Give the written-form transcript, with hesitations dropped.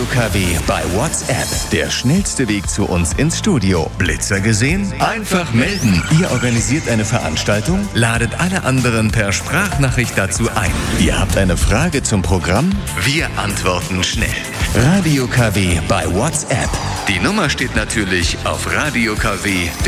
KW bei WhatsApp. Der schnellste Weg zu uns ins Studio. Blitzer gesehen? Einfach melden. Ihr organisiert eine Veranstaltung, ladet alle anderen per Sprachnachricht dazu ein. Ihr habt eine Frage zum Programm? Wir antworten schnell. Radio KW bei WhatsApp. Die Nummer steht natürlich auf radiokw.de.